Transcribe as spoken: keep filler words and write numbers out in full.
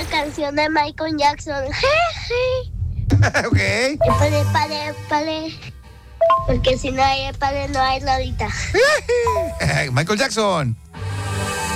una canción de Michael Jackson. Ok. Épale, épale, épale. Porque si no hay épale, no hay ladita. Michael Jackson.